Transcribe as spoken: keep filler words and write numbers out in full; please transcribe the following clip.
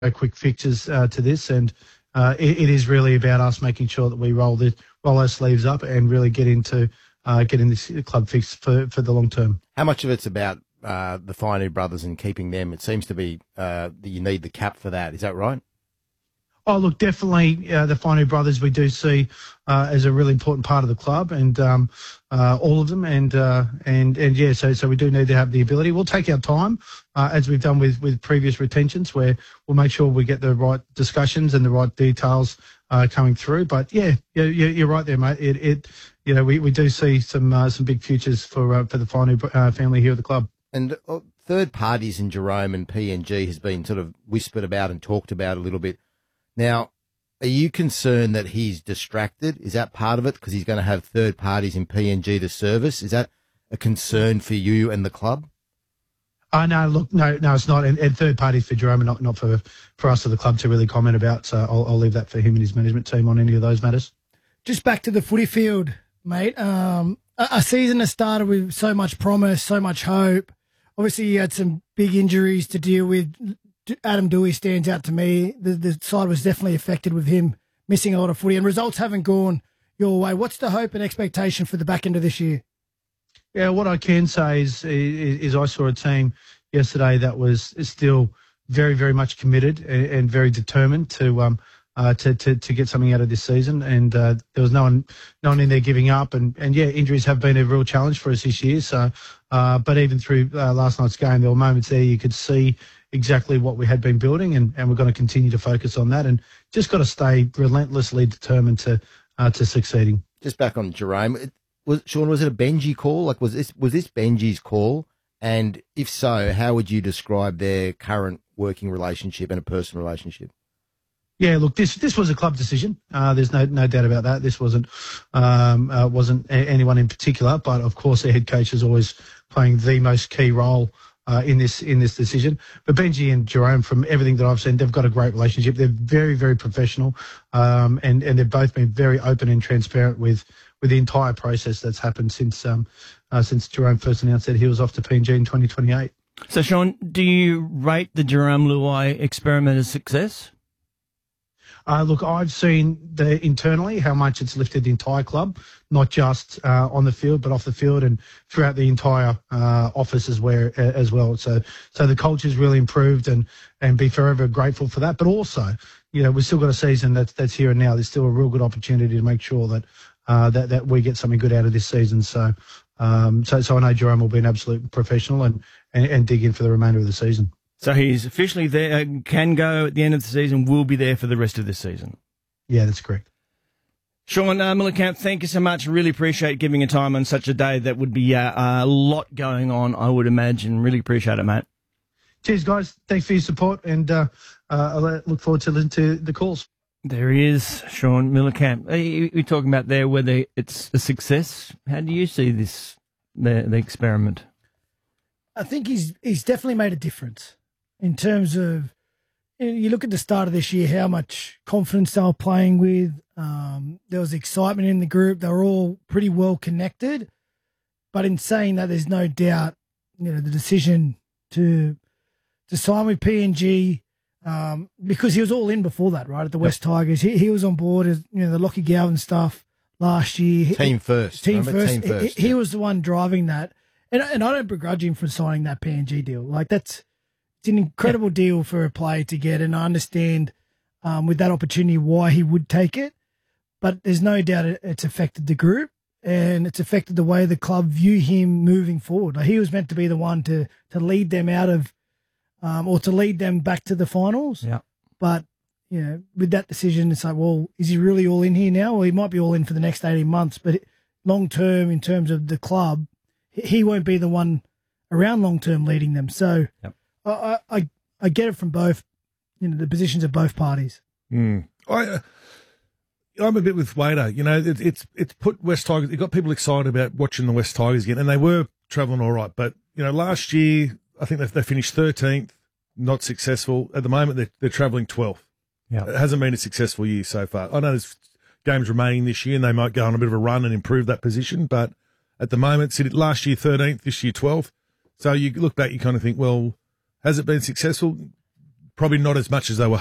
quick fixes uh, to this, and uh, it, it is really about us making sure that we roll the roll our sleeves up and really get into uh, getting this club fixed for, for the long term. How much of it's about uh, the Fainu brothers and keeping them? It seems to be uh, that you need the cap for that. Is that right? Oh, look, definitely uh, the Fainu brothers we do see uh, as a really important part of the club, and um, uh, all of them, and uh, and and yeah, so so we do need to have the ability. We'll take our time, uh, as we've done with with previous retentions, where we'll make sure we get the right discussions and the right details uh, coming through. But yeah, you're, you're right there, mate. It, it you know we, we do see some uh, some big futures for uh, for the Fainu uh, family here at the club. And uh, third parties in Jerome and P N G has been sort of whispered about and talked about a little bit. Now, are you concerned that he's distracted? Is that part of it? Because he's going to have third parties in P N G to service. Is that a concern for you and the club? Uh, no, look, no, no, it's not. And, and third parties for Jerome, and not not for, for us at the club to really comment about. So I'll, I'll leave that for him and his management team on any of those matters. Just back to the footy field, mate. Um, a, a season that started with so much promise, so much hope. Obviously, you had some big injuries to deal with. Adam Doueihi stands out to me. The, the side was definitely affected with him missing a lot of footy, and results haven't gone your way. What's the hope and expectation for the back end of this year? Yeah, what I can say is, is, is I saw a team yesterday that was still very, very much committed and, and very determined to um uh, to, to to get something out of this season. And uh, there was no one no one in there giving up. And, and yeah, injuries have been a real challenge for us this year. So, uh, but even through uh, last night's game, there were moments there you could see exactly what we had been building, and, and we're going to continue to focus on that, and just got to stay relentlessly determined to uh, to succeeding. Just back on Jerome, it, was Sean, was it a Benji call? Like, was this was this Benji's call? And if so, how would you describe their current working relationship and a personal relationship? Yeah, look, this this was a club decision. Uh, there's no no doubt about that. This wasn't um, uh, wasn't a- anyone in particular, but of course their head coach is always playing the most key role Uh, in this in this decision. But Benji and Jerome, from everything that I've seen, they've got a great relationship. They're very, very professional, um, and and they've both been very open and transparent with with the entire process that's happened since um, uh, since Jerome first announced that he was off to P N G in twenty twenty-eight. So, Sean, do you rate the Jerome Luai experiment as success? Uh, look, I've seen the internally how much it's lifted the entire club, not just uh, on the field, but off the field and throughout the entire uh, office as, where, uh, as well. So, so the culture's really improved, and and be forever grateful for that. But also, you know, we've still got a season that's that's here and now. There's still a real good opportunity to make sure that uh, that that we get something good out of this season. So, um, so so I know Jerome will be an absolute professional and and, and dig in for the remainder of the season. So he's officially there, can go at the end of the season, will be there for the rest of the season. Yeah, that's correct. Sean uh, Millercamp, thank you so much. Really appreciate giving your time on such a day that would be uh, a lot going on, I would imagine. Really appreciate it, mate. Cheers, guys. Thanks for your support, and uh, uh, I look forward to listening to the calls. There he is, Sean Millercamp. We're talking about there whether it's a success. How do you see this, the, the experiment? I think he's he's definitely made a difference. In terms of, you look at the start of this year, how much confidence they were playing with. Um, there was excitement in the group. They were all pretty well connected. But in saying that, there's no doubt, you know, the decision to to sign with P N G, um, because he was all in before that, right, at the West yep. Tigers. He, he was on board as, you know, the Lockie Galvin stuff last year. Team first. Team first. Team first. He, he yeah. was the one driving that. And, and I don't begrudge him for signing that P N G deal. Like, that's... It's an incredible yeah. deal for a player to get, and I understand um, with that opportunity why he would take it. But there's no doubt it, it's affected the group, and it's affected the way the club view him moving forward. Like, he was meant to be the one to to lead them out of, um, or to lead them back to the finals. Yeah. But you know, with that decision, it's like, well, is he really all in here now? Well, he might be all in for the next eighteen months, but long term, in terms of the club, he won't be the one around long term leading them. So. Yep. I, I I get it from both, you know, the positions of both parties. Mm. I, uh, I'm a bit with Wader. You know, it, it's it's put West Tigers, it got people excited about watching the West Tigers again, and they were travelling all right. But, you know, last year, I think they, they finished thirteenth, not successful. At the moment, they're, they're travelling twelfth. Yeah. It hasn't been a successful year so far. I know there's games remaining this year, and they might go on a bit of a run and improve that position, but at the moment, last year thirteenth, this year twelfth. So you look back, you kind of think, well, has it been successful? probably not as much as they were